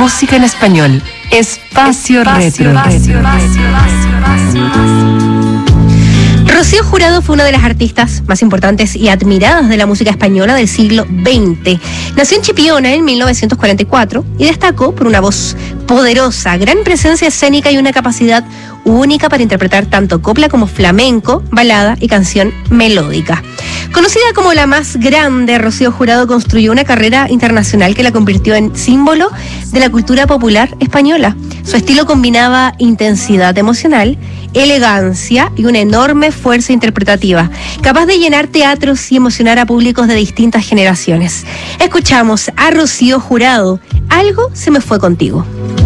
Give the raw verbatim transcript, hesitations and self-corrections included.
música en español. Espacio, Espacio Retro. Retro, Retro. Rocío Jurado fue una de las artistas más importantes y admiradas de la música española del siglo veinte. Nació en Chipiona en mil novecientos cuarenta y cuatro y destacó por una voz poderosa, gran presencia escénica y una capacidad única para interpretar tanto copla como flamenco, balada y canción melódica. Conocida como la más grande, Rocío Jurado construyó una carrera internacional que la convirtió en símbolo de la cultura popular española. Su estilo combinaba intensidad emocional, elegancia y una enorme fuerza interpretativa, capaz de llenar teatros y emocionar a públicos de distintas generaciones. Escuchamos a Rocío Jurado, Algo se me fue contigo.